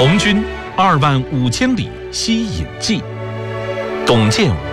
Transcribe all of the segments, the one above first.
红军25000里西引记，董建武。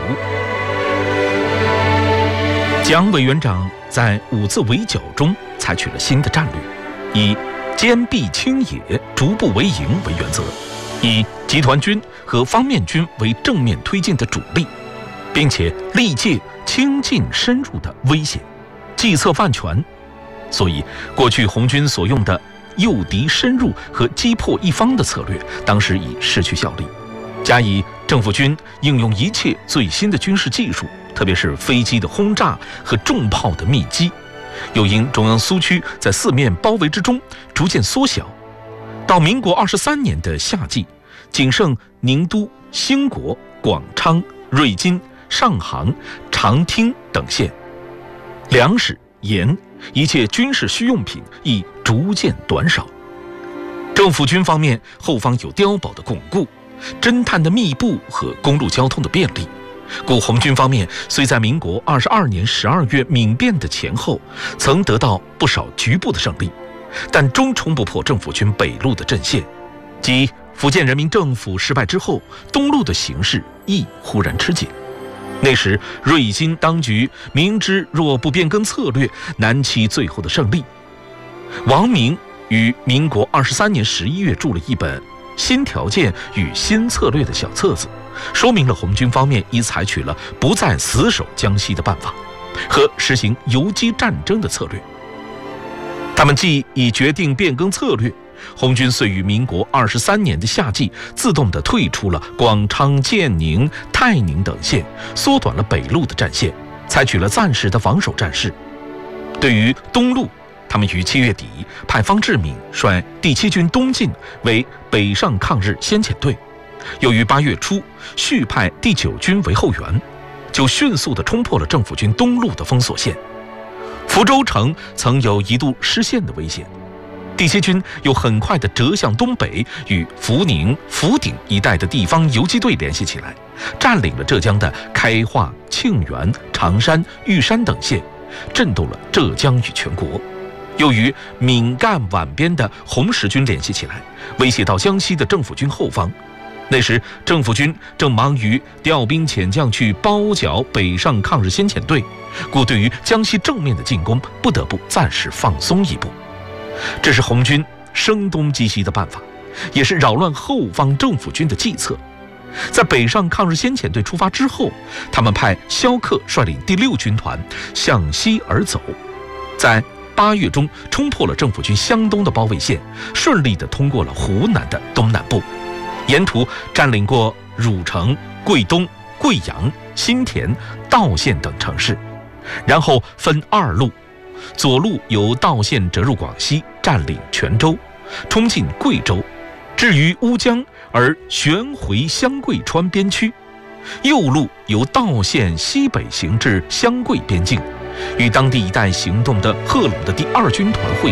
蒋委员长在5次围剿中采取了新的战略，以坚壁清野、逐步为营为原则，以集团军和方面军为正面推进的主力，并且力戒轻进深入的危险，计策万全。所以，过去红军所用的诱敌深入和击破一方的策略，当时已失去效力。加以政府军应用一切最新的军事技术，特别是飞机的轰炸和重炮的密击，又因中央苏区在四面包围之中逐渐缩小，到民国23年的夏季，仅剩宁都、兴国、广昌、瑞金、上杭、长汀等县，粮食、盐、一切军事需用品亦逐渐短少。政府军方面，后方有碉堡的巩固、侦探的密布和公路交通的便利，故红军方面虽在民国22年12月闽变的前后曾得到不少局部的胜利，但终冲不破政府军北路的阵线。即福建人民政府失败之后，东路的形势亦忽然吃紧。那时瑞金当局明知若不变更策略，难期最后的胜利。王明于民国23年11月著了一本《新条件与新策略》的小册子，说明了红军方面已采取了不再死守江西的办法和实行游击战争的策略。他们既已决定变更策略，红军遂于民国23年的夏季自动地退出了广昌、建宁、泰宁等县，缩短了北路的战线，采取了暂时的防守战事。对于东路，他们于7月底派方志敏率第7军东进为北上抗日先遣队，又于8月初续派第9军为后援，就迅速地冲破了政府军东路的封锁线。福州城曾有一度失陷的危险，第7军又很快地折向东北，与福宁、福鼎一带的地方游击队联系起来，占领了浙江的开化、庆元、常山、玉山等县，震动了浙江与全国。又与闽赣皖边的红十军联系起来，威胁到江西的政府军后方。那时政府军正忙于调兵遣将去包剿北上抗日先遣队，故对于江西正面的进攻不得不暂时放松一步。这是红军声东击西的办法，也是扰乱后方政府军的计策。在北上抗日先遣队出发之后，他们派萧克率领第6军团向西而走，在8月中冲破了政府军湘东的包围线，顺利地通过了湖南的东南部，沿途占领过汝城、桂东、贵阳、新田、道县等城市，然后分2路，左路由道县折入广西，占领泉州，冲进贵州，至于乌江而旋回湘桂川边区；右路由道县西北行至湘桂边境，与当地一带行动的贺龙的第2军团会合。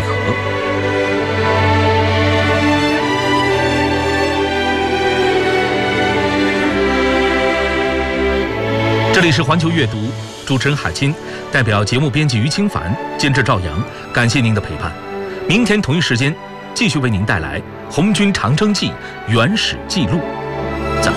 这里是环球阅读，主持人海清，代表节目编辑于清凡，监制赵阳，感谢您的陪伴。明天同一时间继续为您带来《红军长征记》原始记录。